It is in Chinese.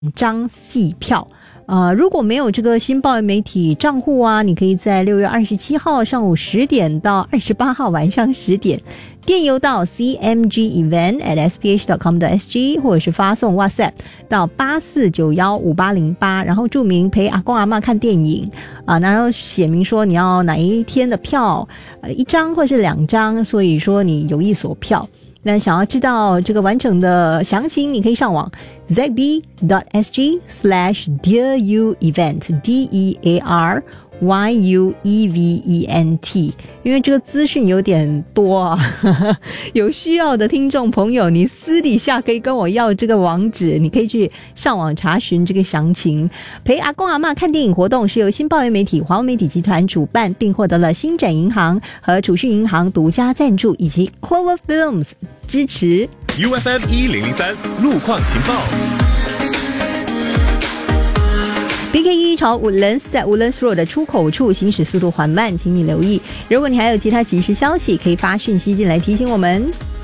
张戏票。如果没有这个新报媒体账户啊，你可以在6月27号上午10点到28号晚上10点电邮到 cmgevent@sph.com.sg 或者是发送 WhatsApp 到84915808，然后注明陪阿公阿嬷看电影然后写明说你要哪一天的票，1张或是2张，所以说你有一所票。那想要知道这个完整的详情，你可以上网 zb.sg/dearuvevent DEARYUEVENT， 因为这个资讯有点多啊，有需要的听众朋友，你私底下可以跟我要这个网址，你可以去上网查询这个详情。陪阿公阿嬷看电影活动是由新报园媒体、华文媒体集团主办，并获得了星展银行和储蓄银行独家赞助，以及 Clover Films 支持。 UFM 1003路况情报。 BK1 朝Woodlands，在 Woodlands Road 的出口处行驶速度缓慢，请你留意。如果你还有其他即时消息，可以发讯息进来提醒我们。